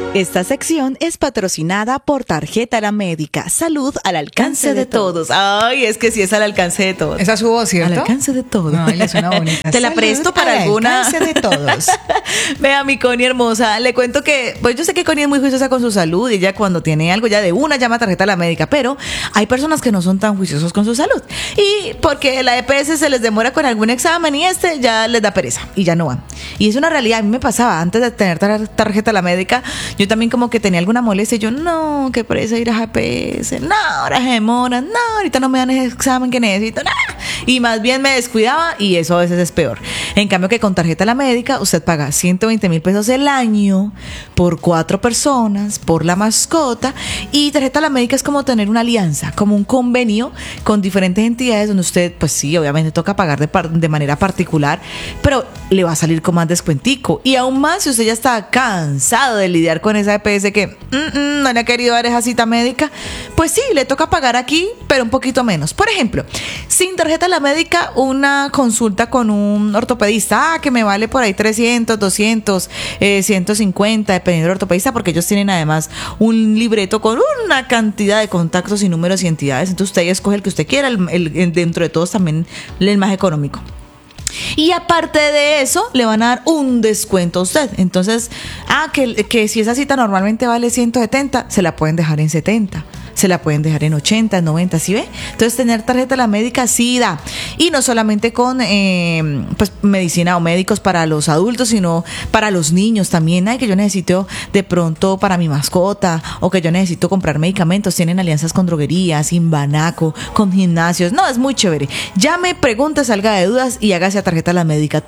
Esta sección es patrocinada por Tarjeta La Médica. Salud al alcance de todos. Ay, es que sí es al alcance de todos. Esa es su voz, ¿cierto? Al alcance de todos. No, le suena bonita. Te la presto para alguna. Al alcance de todos. Vea, mi Connie hermosa, le cuento que, pues yo sé que Connie es muy juiciosa con su salud y ella cuando tiene algo ya de una llama a Tarjeta La Médica, pero hay personas que no son tan juiciosos con su salud y porque la EPS se les demora con algún examen y ya les da pereza y ya no van. Y es una realidad, a mí me pasaba antes de tener Tarjeta La Médica, yo también como que tenía alguna molestia y yo, no, qué pereza ir a EPS, no, ahora se demoran, no, ahorita no me dan ese examen que necesito, nada. Y más bien me descuidaba y eso a veces es peor. En cambio que con Tarjeta La Médica usted paga 120,000 pesos el año por 4 personas, por la mascota, y Tarjeta La Médica es como tener una alianza, como un convenio con diferentes entidades donde usted, pues sí, obviamente toca pagar de manera particular, pero le va a salir con más descuentico. Y aún más si usted ya está cansado de lidiar con esa EPS que no le ha querido dar esa cita médica, pues sí, le toca pagar aquí, pero un poquito menos. Por ejemplo, sin Tarjeta La Médica, una consulta con un ortopedista, que me vale por ahí 300, 200, 150, dependiendo del ortopedista, porque ellos tienen además un libreto con una cantidad de contactos y números y entidades. Entonces usted escoge el que usted quiera, dentro de todos también el más económico. Y aparte de eso, le van a dar un descuento a usted. Entonces, que si esa cita normalmente vale 170, se la pueden dejar en 70. Se la pueden dejar en 80, 90, ¿sí ve? Entonces tener Tarjeta La Médica sí da. Y no solamente con pues medicina o médicos para los adultos, sino para los niños también. Ay, que yo necesito de pronto para mi mascota o que yo necesito comprar medicamentos. Tienen alianzas con droguerías, Inbanaco, con gimnasios. No, es muy chévere. Llame, pregunte, salga de dudas y hágase a Tarjeta La Médica.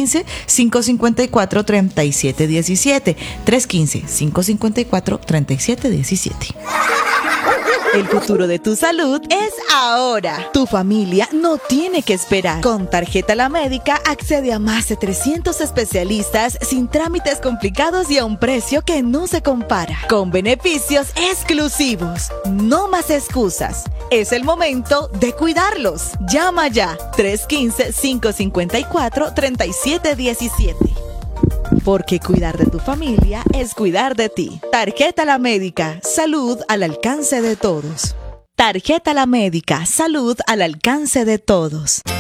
315-554-3717. 315-554-3717. El futuro de tu salud es ahora. Tu familia no tiene que esperar. Con Tarjeta La Médica accede a más de 300 especialistas sin trámites complicados y a un precio que no se compara. Con beneficios exclusivos. No más excusas. Es el momento de cuidarlos. Llama ya. 315-554-3717. Porque cuidar de tu familia es cuidar de ti. Tarjeta La Médica, salud al alcance de todos. Tarjeta La Médica, salud al alcance de todos.